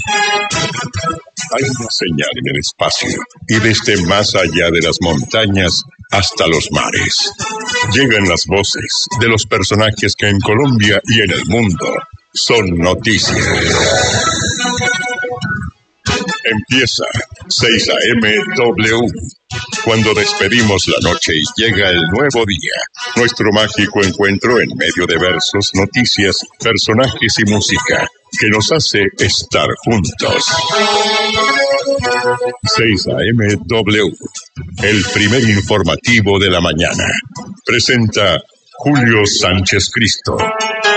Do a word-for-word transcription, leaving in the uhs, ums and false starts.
Hay una señal en el espacio y desde más allá de las montañas hasta los mares. Llegan las voces de los personajes que en Colombia y en el mundo son noticias. Empieza seis A M W. Cuando despedimos la noche y llega el nuevo día, nuestro mágico encuentro en medio de versos, noticias, personajes y música que nos hace estar juntos. seis A M W, el primer informativo de la mañana. Presenta Julio Sánchez Cristo.